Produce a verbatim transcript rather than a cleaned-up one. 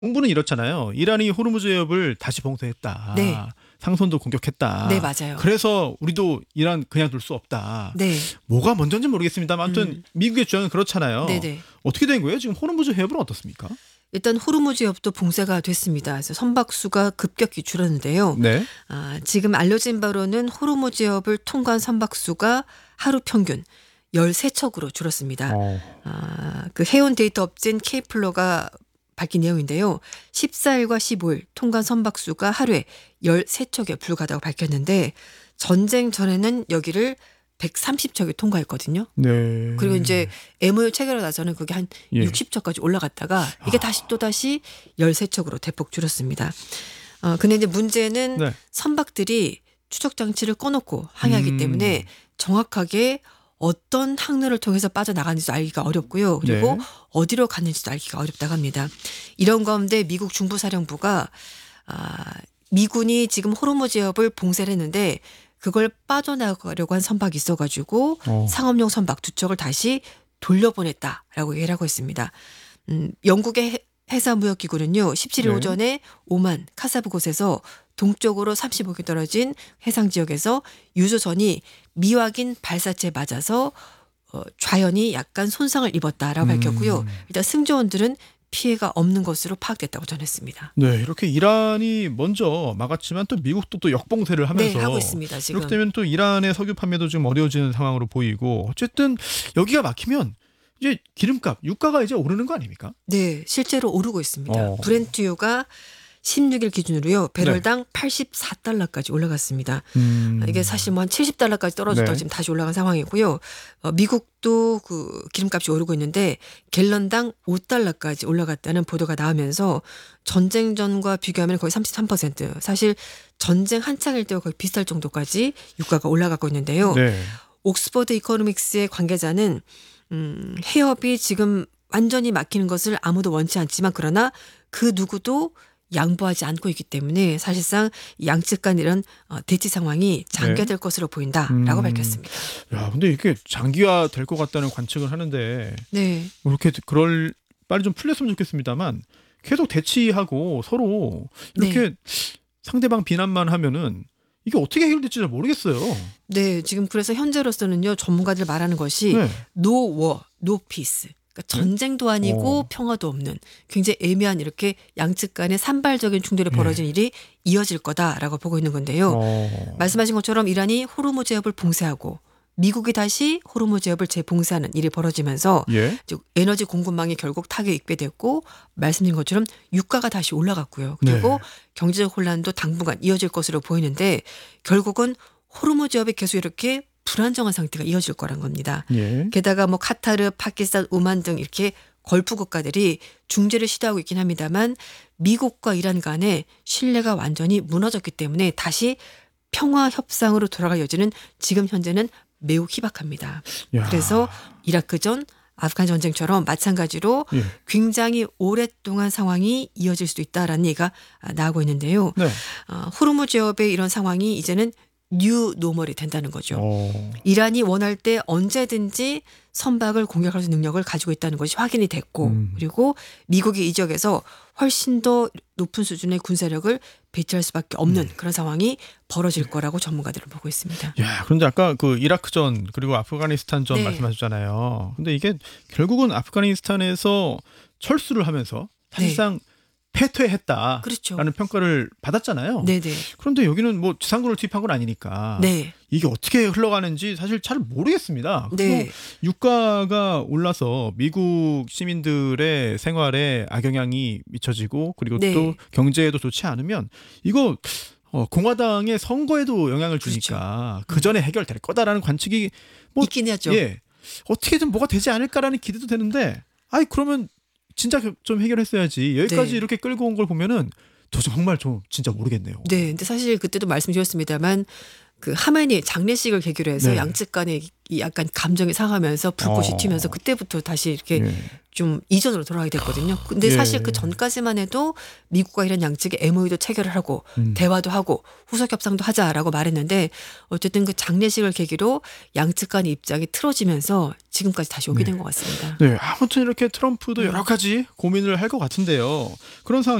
홍보는 이렇잖아요. 이란이 호르무즈 해협을 다시 봉쇄했다. 네. 상선도 공격했다. 네, 맞아요. 그래서 우리도 이란 그냥 둘 수 없다. 네. 뭐가 먼저인지 모르겠습니다만 아무튼 음. 미국의 주장은 그렇잖아요. 네네. 어떻게 된 거예요? 지금 호르무즈 해협은 어떻습니까? 일단 호르무즈 해협도 봉쇄가 됐습니다. 그래서 선박수가 급격히 줄었는데요. 네. 아, 지금 알려진 바로는 호르무즈 해협을 통과한 선박수가 하루 평균 열세 척으로 줄었습니다. 어. 아, 그 해운 데이터 업체인 케이플러가 밝힌 내용인데요. 십사 일과 십오 일 통관 선박수가 하루에 열세 척에 불과하다고 밝혔는데 전쟁 전에는 여기를 백삼십 척이 통과했거든요. 네. 그리고 이제 엠오유 체결하고 나서는 그게 한 예. 육십 척까지 올라갔다가 이게 다시 또 다시 열세 척으로 대폭 줄었습니다. 어, 근데 이제 문제는 네. 선박들이 추적 장치를 꺼놓고 항해하기 음. 때문에 정확하게 어떤 항로를 통해서 빠져나가는지도 알기가 어렵고요. 그리고 네. 어디로 갔는지도 알기가 어렵다고 합니다. 이런 가운데 미국 중부사령부가 아, 미군이 지금 호르무즈 해협을 봉쇄를 했는데 그걸 빠져나가려고 한 선박이 있어가지고 어. 상업용 선박 두 척을 다시 돌려보냈다라고 얘기를 하고 있습니다. 음, 영국의 해- 해사무역기구는요. 십칠 일 네. 오전에 오만 카사브 곳에서 동쪽으로 삼십오 킬로미터 떨어진 해상 지역에서 유조선이 미확인 발사체에 맞아서 어, 좌연이 약간 손상을 입었다라고 음. 밝혔고요. 일단 승조원들은 피해가 없는 것으로 파악됐다고 전했습니다. 네, 이렇게 이란이 먼저 막았지만 또 미국도 또 역봉쇄를 하면서 네, 하고 있습니다. 지금. 이렇게 되면 또 이란의 석유 판매도 좀 어려워지는 상황으로 보이고 어쨌든 여기가 막히면 이제 기름값, 유가가 이제 오르는 거 아닙니까? 네, 실제로 오르고 있습니다. 어. 브렌트유가 십육 일 기준으로요. 배럴당 팔십사 달러까지 올라갔습니다. 음. 이게 사실 뭐 한 칠십 달러까지 떨어졌다가 네. 지금 다시 올라간 상황이고요. 어, 미국도 그 기름값이 오르고 있는데 갤런당 오 달러까지 올라갔다는 보도가 나오면서 전쟁 전과 비교하면 거의 삼십삼 퍼센트. 사실 전쟁 한창일 때와 거의 비슷할 정도까지 유가가 올라가고 있는데요. 네. 옥스퍼드 이코노믹스의 관계자는 음, 해협이 지금 완전히 막히는 것을 아무도 원치 않지만 그러나 그 누구도 양보하지 않고 있기 때문에 사실상 양측 간 이런 어, 대치 상황이 장기화될 것으로 보인다라고 음. 밝혔습니다. 야, 근데 이게 장기화 될 것 같다는 관측을 하는데 네. 이렇게 그럴 빨리 좀 풀렸으면 좋겠습니다만 계속 대치하고 서로 이렇게 네. 상대방 비난만 하면은 이게 어떻게 해결될지 잘 모르겠어요. 네, 지금 그래서 현재로서는요 전문가들 말하는 것이 네. no war, no peace. 그러니까 전쟁도 아니고 어. 평화도 없는 굉장히 애매한 이렇게 양측 간의 산발적인 충돌이 예. 벌어진 일이 이어질 거다라고 보고 있는 건데요. 어. 말씀하신 것처럼 이란이 호르무즈 해협을 봉쇄하고 미국이 다시 호르무즈 해협을 재봉쇄하는 일이 벌어지면서 예. 즉 에너지 공급망이 결국 타격이 입배됐고 말씀드린 것처럼 유가가 다시 올라갔고요. 그리고 네. 경제적 혼란도 당분간 이어질 것으로 보이는데 결국은 호르무즈 해협이 계속 이렇게 불안정한 상태가 이어질 거란 겁니다. 예. 게다가 뭐 카타르, 파키스탄, 오만 등 이렇게 걸프 국가들이 중재를 시도하고 있긴 합니다만 미국과 이란 간의 신뢰가 완전히 무너졌기 때문에 다시 평화 협상으로 돌아갈 여지는 지금 현재는 매우 희박합니다. 야. 그래서 이라크 전 아프간 전쟁처럼 마찬가지로 예. 굉장히 오랫동안 상황이 이어질 수도 있다라는 얘기가 나오고 있는데요. 네. 어, 호르무즈 해협의 이런 상황이 이제는 뉴 노멀이 된다는 거죠. 어. 이란이 원할 때 언제든지 선박을 공격할 수 있는 능력을 가지고 있다는 것이 확인이 됐고 음. 그리고 미국이 이 지역에서 훨씬 더 높은 수준의 군사력을 배치할 수밖에 없는 음. 그런 상황이 벌어질 거라고 전문가들은 보고 있습니다. 야, 그런데 아까 그 이라크전 그리고 아프가니스탄전 네. 말씀하셨잖아요. 근데 이게 결국은 아프가니스탄에서 철수를 하면서 사실상 패퇴했다라는 그렇죠. 평가를 받았잖아요. 네네. 그런데 여기는 뭐 지상군을 투입한 건 아니니까 네. 이게 어떻게 흘러가는지 사실 잘 모르겠습니다. 그리고 네. 유가가 올라서 미국 시민들의 생활에 악영향이 미쳐지고 그리고 네. 또 경제에도 좋지 않으면 이거 어, 공화당의 선거에도 영향을 주니까 그 전에 해결될 거다라는 관측이 뭐 있긴 하죠. 예, 어떻게든 뭐가 되지 않을까라는 기대도 되는데 아이 그러면 진짜 좀 해결했어야지 여기까지 네. 이렇게 끌고 온 걸 보면은 저 정말 좀 진짜 모르겠네요. 네, 근데 사실 그때도 말씀드렸습니다만 그 하메니 장례식을 계기로 해서 네. 양측 간에 이 약간 감정이 상하면서 불꽃이 어. 튀면서 그때부터 다시 이렇게 예. 좀 이전으로 돌아가게 됐거든요. 근데 예. 사실 그 전까지만 해도 미국과 이란 양측이 엠오유도 체결을 하고 음. 대화도 하고 후속 협상도 하자라고 말했는데 어쨌든 그 장례식을 계기로 양측 간의 입장이 틀어지면서 지금까지 다시 오게 네. 된 것 같습니다. 네, 아무튼 이렇게 트럼프도 여러 가지 고민을 할 것 같은데요. 그런 상황.